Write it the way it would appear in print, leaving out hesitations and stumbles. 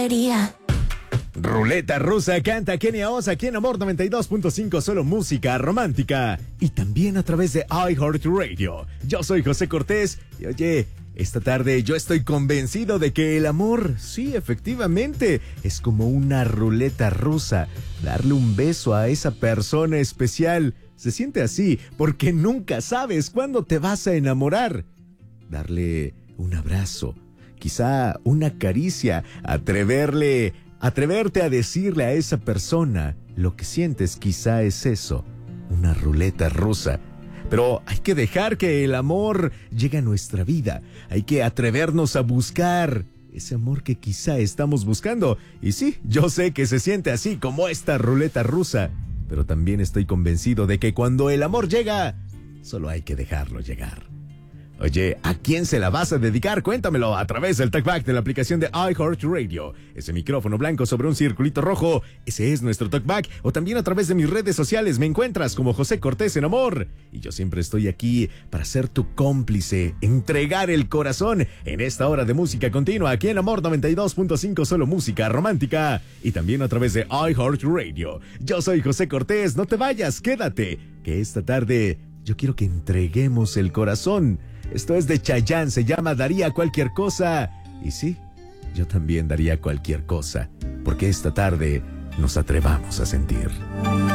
quería. Ruleta Rusa canta Kenia Oz aquí en Amor 92.5, solo música romántica. Y también a través de iHeartRadio. Yo soy José Cortés y oye, esta tarde yo estoy convencido de que el amor, sí, efectivamente, es como una ruleta rusa. Darle un beso a esa persona especial se siente así porque nunca sabes cuándo te vas a enamorar. Darle un abrazo, quizá una caricia, atreverte a decirle a esa persona lo que sientes, quizá es eso, una ruleta rusa. Pero hay que dejar que el amor llegue a nuestra vida. Hay que atrevernos a buscar ese amor que quizá estamos buscando. Y sí, yo sé que se siente así como esta ruleta rusa. Pero también estoy convencido de que cuando el amor llega, solo hay que dejarlo llegar. Oye, ¿a quién se la vas a dedicar? Cuéntamelo a través del talkback de la aplicación de iHeartRadio. Ese micrófono blanco sobre un circulito rojo, ese es nuestro talkback. O también a través de mis redes sociales me encuentras como José Cortés en Amor. Y yo siempre estoy aquí para ser tu cómplice, entregar el corazón en esta hora de música continua aquí en Amor 92.5, solo música romántica. Y también a través de iHeartRadio. Yo soy José Cortés, no te vayas, quédate, que esta tarde yo quiero que entreguemos el corazón. Esto es de Chayanne, se llama Daría Cualquier Cosa. Y sí, yo también daría cualquier cosa, porque esta tarde nos atrevamos a sentir.